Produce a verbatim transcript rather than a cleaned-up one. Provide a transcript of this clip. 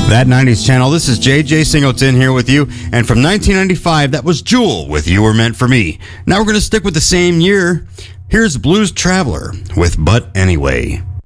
That nineties channel, this is J J Singleton here with you. And from nineteen ninety-five, that was Jewel with You Were Meant for Me. Now we're going to stick with the same year. Here's Blues Traveler with But Anyway.